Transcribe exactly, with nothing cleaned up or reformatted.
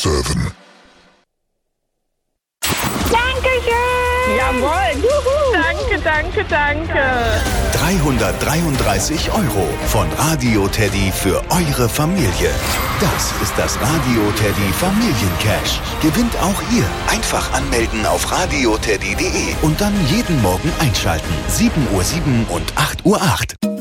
sieben. Dankeschön! Jawohl! Juhu. Danke, danke, danke! dreihundertdreiunddreißig Euro von Radio Teddy für eure Familie. Das ist das Radio Teddy Familiencash. Gewinnt auch ihr. Einfach anmelden auf radioteddy punkt de und dann jeden Morgen einschalten. sieben Uhr sieben und acht Uhr acht.